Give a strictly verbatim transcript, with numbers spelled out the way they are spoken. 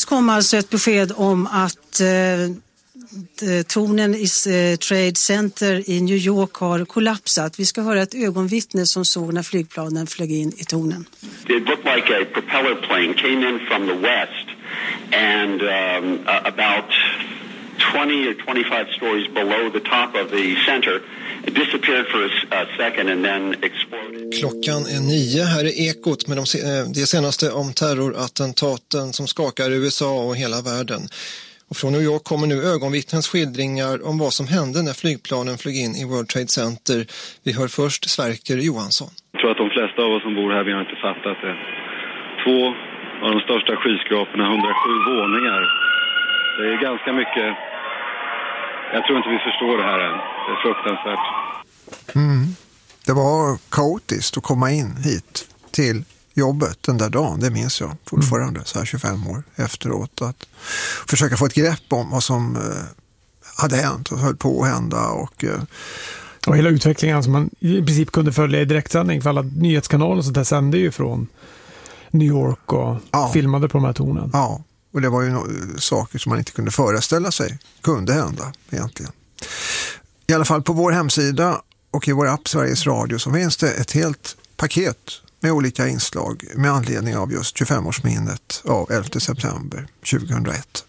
kom alltså ett besked om att eh, tornen i eh, Trade Center i New York har kollapsat. Vi ska höra ett ögonvittne som såg när flygplanen flög in i tornen. It looked like a propeller plane came in from the west and um, uh, about twenty or twenty-five stories below the top of the center. It disappeared for a second and then exploded. Klockan är nio, här är Ekot med de, det senaste om terrorattentaten som skakar U S A och hela världen. Och från New York kommer nu ögonvittnens skildringar om vad som hände när flygplanen flög in i World Trade Center. Vi hör först Sverker Johansson. Jag tror att de flesta av oss som bor här, vi har inte fattat det. Två av de största skyskraporna, hundrasju våningar. Det är ganska mycket. Jag tror inte vi förstår det här än. Det är fruktansvärt. Mm. Det var kaotiskt att komma in hit till jobbet den där dagen. Det minns jag fortfarande så här tjugofem år efteråt. Att försöka få ett grepp om vad som eh, hade hänt och höll på att hända. Och, eh, och hela utvecklingen som man i princip kunde följa i direktsändning. För alla nyhetskanaler och sånt där sände ju från New York och ja. filmade på de här tornen. Ja. Och det var ju no- saker som man inte kunde föreställa sig kunde hända egentligen. I alla fall på vår hemsida och i vår app Sveriges Radio så finns det ett helt paket med olika inslag med anledning av just tjugofemårsminnet av elfte september tjugohundraett.